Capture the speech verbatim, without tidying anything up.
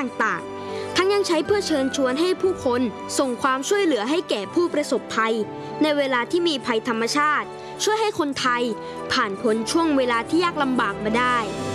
ต่างๆทั้งยังใช้เพื่อเชิญชวนให้ผู้คนส่งความช่วยเหลือให้แก่ผู้ประสบภัยในเวลาที่มีภัยธรรมชาติช่วยให้คนไทยผ่านพ้นช่วงเวลาที่ยากลำบากมาได้